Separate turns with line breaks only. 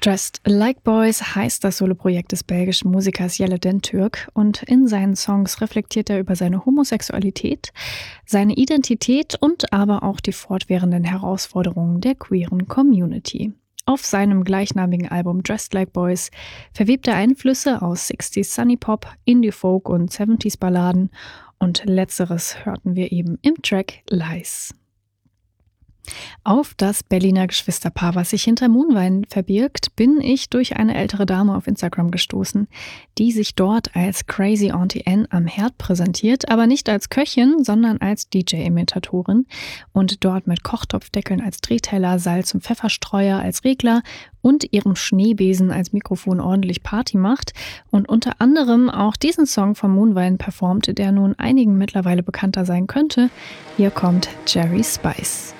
Dressed Like Boys heißt das Soloprojekt des belgischen Musikers Jelle Den Türk und in seinen Songs reflektiert er über seine Homosexualität, seine Identität und aber auch die fortwährenden Herausforderungen der queeren Community. Auf seinem gleichnamigen Album Dressed Like Boys verwebt er Einflüsse aus 60s Sunny Pop, Indie Folk und 70s Balladen und letzteres hörten wir eben im Track Lies. Auf das Berliner Geschwisterpaar, was sich hinter Moonwine verbirgt, bin ich durch eine ältere Dame auf Instagram gestoßen, die sich dort als Crazy Auntie Anne am Herd präsentiert, aber nicht als Köchin, sondern als DJ-Imitatorin und dort mit Kochtopfdeckeln als Drehteller, Salz- und Pfefferstreuer als Regler und ihrem Schneebesen als Mikrofon ordentlich Party macht und unter anderem auch diesen Song von Moonwine performt, der nun einigen mittlerweile bekannter sein könnte. Hier kommt Jerry Spice.